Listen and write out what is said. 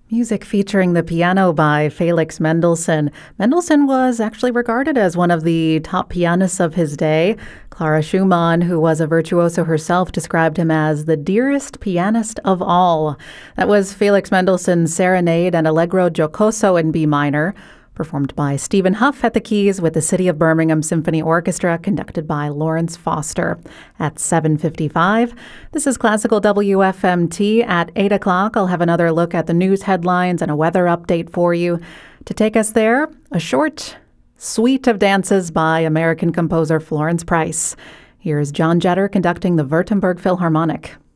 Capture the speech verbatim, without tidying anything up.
Music featuring the piano by Felix Mendelssohn. Mendelssohn was actually regarded as one of the top pianists of his day. Clara Schumann, who was a virtuoso herself, described him as the dearest pianist of all. That was Felix Mendelssohn's Serenade and Allegro Giocoso in B minor, performed by Stephen Huff at the keys with the City of Birmingham Symphony Orchestra, conducted by Lawrence Foster. At seven fifty-five, this is Classical W F M T. At eight o'clock, I'll have another look at the news headlines and a weather update for you. To take us there, a short suite of dances by American composer Florence Price. Here's John Jetter conducting the Württemberg Philharmonic.